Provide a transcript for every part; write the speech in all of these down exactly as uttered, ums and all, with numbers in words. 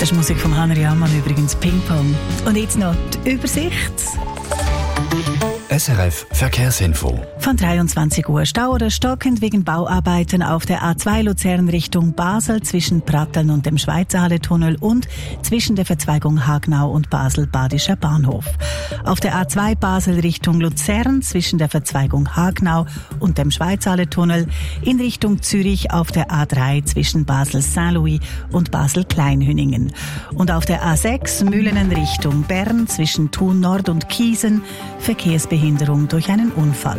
Das ist Musik von Henry Ammann, übrigens Ping Pong. Und jetzt noch die Übersicht. S R F Verkehrsinfo. Von dreiundzwanzig Uhr Stau oder stockend wegen Bauarbeiten auf der A zwei Luzern Richtung Basel zwischen Pratteln und dem Schweizerhalle-Tunnel und zwischen der Verzweigung Hagnau und Basel-Badischer Bahnhof. Auf der A zwei Basel Richtung Luzern zwischen der Verzweigung Hagnau und dem Schweizerhalle-Tunnel, in Richtung Zürich auf der A drei zwischen Basel-Saint-Louis und Basel-Kleinhüningen. Und auf der A sechs Mühlenen Richtung Bern zwischen Thun Nord und Kiesen Verkehrsbehinderung durch einen Unfall.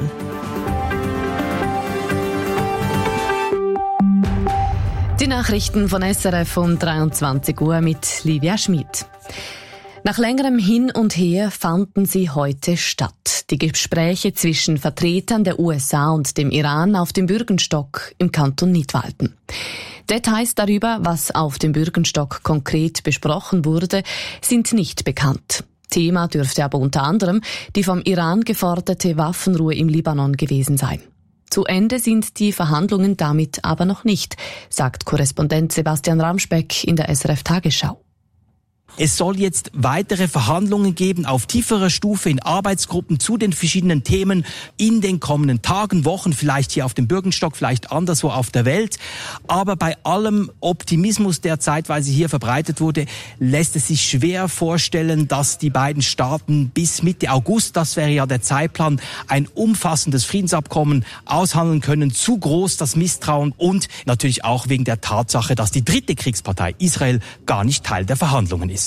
Die Nachrichten von S R F um dreiundzwanzig Uhr mit Livia Schmid. Nach längerem Hin und Her fanden sie heute statt. Die Gespräche zwischen Vertretern der U S A und dem Iran auf dem Bürgenstock im Kanton Nidwalden. Details darüber, was auf dem Bürgenstock konkret besprochen wurde, sind nicht bekannt. Thema dürfte aber unter anderem die vom Iran geforderte Waffenruhe im Libanon gewesen sein. Zu Ende sind die Verhandlungen damit aber noch nicht, sagt Korrespondent Sebastian Ramsbeck in der S R F Tagesschau. Es soll jetzt weitere Verhandlungen geben auf tieferer Stufe in Arbeitsgruppen zu den verschiedenen Themen in den kommenden Tagen, Wochen, vielleicht hier auf dem Bürgenstock, vielleicht anderswo auf der Welt. Aber bei allem Optimismus, der zeitweise hier verbreitet wurde, lässt es sich schwer vorstellen, dass die beiden Staaten bis Mitte August, das wäre ja der Zeitplan, ein umfassendes Friedensabkommen aushandeln können. Zu groß das Misstrauen und natürlich auch wegen der Tatsache, dass die dritte Kriegspartei Israel gar nicht Teil der Verhandlungen ist.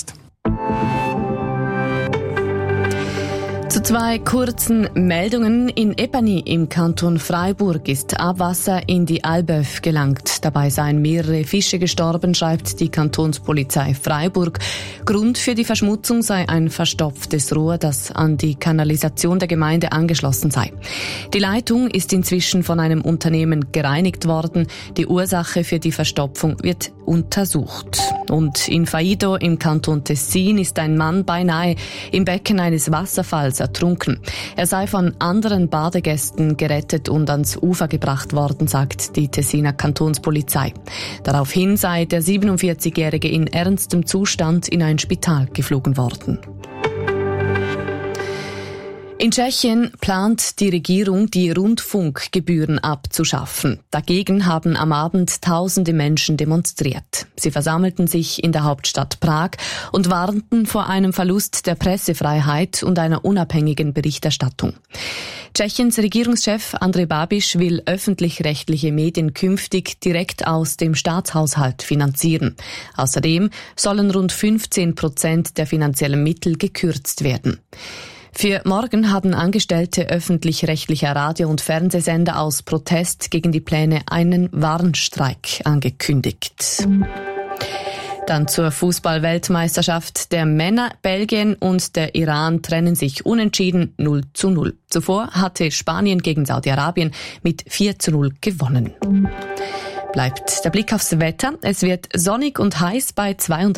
Zu zwei kurzen Meldungen. In Epany im Kanton Freiburg ist Abwasser in die Albeuf gelangt. Dabei seien mehrere Fische gestorben, schreibt die Kantonspolizei Freiburg. Grund für die Verschmutzung sei ein verstopftes Rohr, das an die Kanalisation der Gemeinde angeschlossen sei. Die Leitung ist inzwischen von einem Unternehmen gereinigt worden. Die Ursache für die Verstopfung wird untersucht. Und in Faido im Kanton Tessin ist ein Mann beinahe im Becken eines Wasserfalls ertrunken. Er sei von anderen Badegästen gerettet und ans Ufer gebracht worden, sagt die Tessiner Kantonspolizei. Daraufhin sei der siebenundvierzigjährige in ernstem Zustand in ein Spital geflogen worden. In Tschechien plant die Regierung, die Rundfunkgebühren abzuschaffen. Dagegen haben am Abend tausende Menschen demonstriert. Sie versammelten sich in der Hauptstadt Prag und warnten vor einem Verlust der Pressefreiheit und einer unabhängigen Berichterstattung. Tschechiens Regierungschef Andrej Babiš will öffentlich-rechtliche Medien künftig direkt aus dem Staatshaushalt finanzieren. Außerdem sollen rund fünfzehn Prozent der finanziellen Mittel gekürzt werden. Für morgen haben Angestellte öffentlich-rechtlicher Radio- und Fernsehsender aus Protest gegen die Pläne einen Warnstreik angekündigt. Dann zur Fußball-Weltmeisterschaft der Männer. Belgien und der Iran trennen sich unentschieden null zu null. Zuvor hatte Spanien gegen Saudi-Arabien mit vier zu null gewonnen. Bleibt der Blick aufs Wetter. Es wird sonnig und heiß bei zweiunddreißig